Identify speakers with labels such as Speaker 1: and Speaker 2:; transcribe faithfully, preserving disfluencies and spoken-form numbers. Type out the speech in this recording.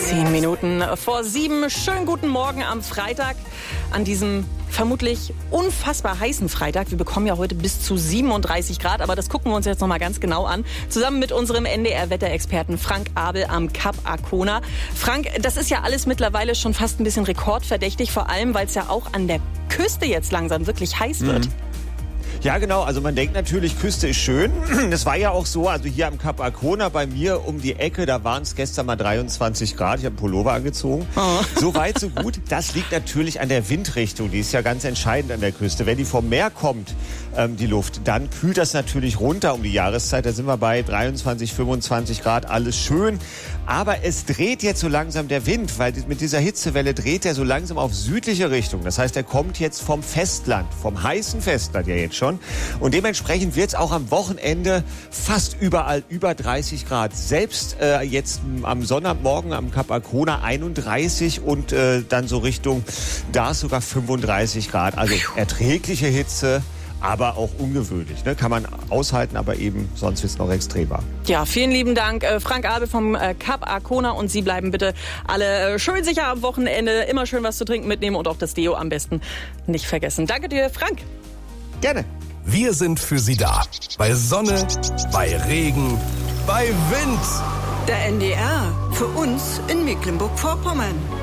Speaker 1: Zehn Minuten vor sieben. Schönen guten Morgen am Freitag, an diesem vermutlich unfassbar heißen Freitag. Wir bekommen ja heute bis zu siebenunddreißig Grad, aber das gucken wir uns jetzt noch mal ganz genau an. Zusammen mit unserem N D R-Wetterexperten Frank Abel am Kap Arkona. Frank, das ist ja alles mittlerweile schon fast ein bisschen rekordverdächtig, vor allem, weil es ja auch an der Küste jetzt langsam wirklich heiß wird.
Speaker 2: Mhm. Ja, genau. Also man denkt natürlich, Küste ist schön. Das war ja auch so, also hier am Kap Arkona bei mir um die Ecke, da waren es gestern mal dreiundzwanzig Grad. Ich habe einen Pullover angezogen. Oh. So weit, so gut. Das liegt natürlich an der Windrichtung. Die ist ja ganz entscheidend an der Küste. Wenn die vom Meer kommt, ähm, die Luft, dann kühlt das natürlich runter um die Jahreszeit. Da sind wir bei dreiundzwanzig, fünfundzwanzig Grad. Alles schön. Aber es dreht jetzt so langsam der Wind, weil mit dieser Hitzewelle dreht er so langsam auf südliche Richtung. Das heißt, er kommt jetzt vom Festland, vom heißen Festland ja jetzt schon. Und dementsprechend wird es auch am Wochenende fast überall über dreißig Grad. Selbst äh, jetzt am Sonntagmorgen am Kap Arkona einunddreißig und äh, dann so Richtung da sogar fünfunddreißig Grad. Also erträgliche Hitze, aber auch ungewöhnlich. Ne? Kann man aushalten, aber eben sonst wird es noch extremer.
Speaker 1: Ja, vielen lieben Dank, äh, Frank Abel vom äh, Kap Arkona. Und Sie bleiben bitte alle äh, schön sicher am Wochenende. Immer schön was zu trinken mitnehmen und auch das Deo am besten nicht vergessen. Danke dir, Frank.
Speaker 2: Gerne.
Speaker 3: Wir sind für Sie da. Bei Sonne, bei Regen, bei Wind.
Speaker 4: Der N D R. Für uns in Mecklenburg-Vorpommern.